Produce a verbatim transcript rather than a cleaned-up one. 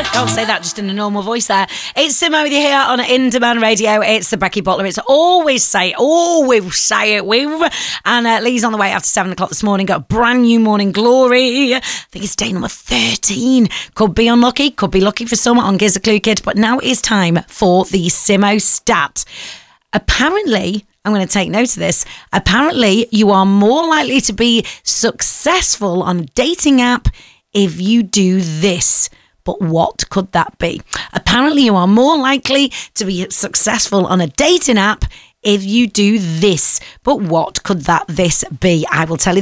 Don't say that just in a normal voice there. It's Simo with you here on In Demand Radio. It's the Becky Butler. It's always say it, always say it with. And uh, Lee's on the way after seven o'clock this morning. Got a brand new Morning Glory. I think it's day number thirteen. Could be unlucky, could be lucky for some on Giz a Clue Kid. But now it's time for the Simo stat. Apparently, I'm going to take note of this. Apparently, you are more likely to be successful on a dating app if you do this. But what could that be? Apparently, you are more likely to be successful on a dating app if you do this. But what could that this be? I will tell you